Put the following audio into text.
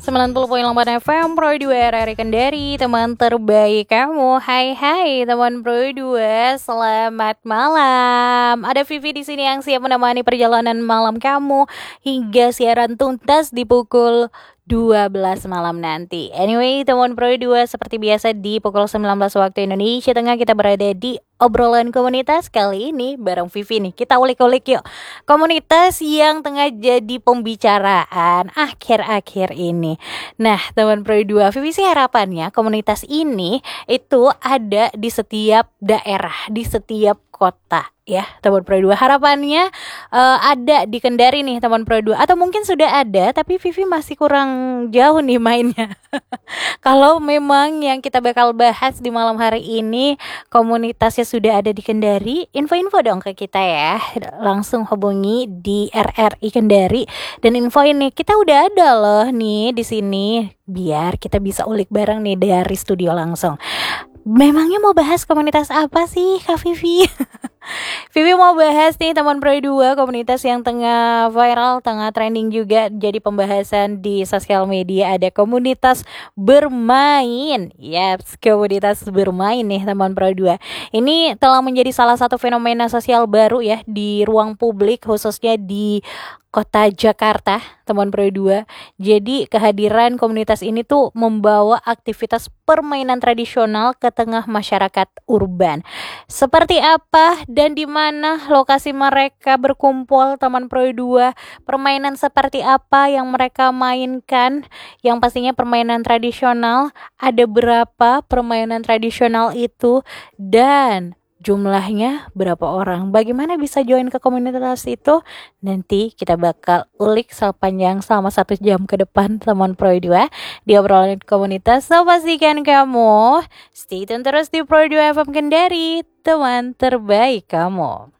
90,8 FM Pro 2 RRI Kendari, teman terbaik kamu. Hai teman Pro 2, selamat malam. Ada Vivi di sini yang siap menemani perjalanan malam kamu hingga siaran tuntas di pukul 12 malam nanti. Anyway, teman Pro 2, seperti biasa di pukul 19 waktu Indonesia Tengah kita berada di obrolan komunitas. Kali ini bareng Vivi nih, kita ulik-ulik yuk komunitas yang tengah jadi pembicaraan akhir-akhir ini. Nah, teman Pro 2, Vivi sih harapannya komunitas ini itu ada di setiap daerah, di setiap kota ya, teman Pro 2. Harapannya ada di Kendari nih, teman Pro 2, atau mungkin sudah ada tapi Vivi masih kurang jauh nih mainnya. Kalau memang yang kita bakal bahas di malam hari ini komunitasnya sudah ada di Kendari, info-info dong ke kita ya. Langsung hubungi di RRI Kendari dan info ini kita udah ada loh nih di sini biar kita bisa ulik bareng nih dari studio langsung. Memangnya mau bahas komunitas apa sih Kak Vivi? Vivi mau bahas nih teman Pro 2, komunitas yang tengah viral, tengah trending juga jadi pembahasan di sosial media. Ada komunitas bermain. Yaps, komunitas bermain nih teman Pro 2. Ini telah menjadi salah satu fenomena sosial baru ya di ruang publik, khususnya di Kota Jakarta, teman Pro 2. Jadi kehadiran komunitas ini tuh membawa aktivitas permainan tradisional ke tengah masyarakat urban. Seperti apa dan di mana lokasi mereka berkumpul, teman Pro 2? Permainan seperti apa yang mereka mainkan? Yang pastinya permainan tradisional. Ada berapa permainan tradisional itu dan jumlahnya berapa orang? Bagaimana bisa join ke komunitas itu? Nanti kita bakal ulik sepanjang selama 1 jam ke depan, teman Pro 2, di obrolan komunitas. So pastikan kamu stay tune terus di Pro 2 FM Kendari, teman terbaik kamu.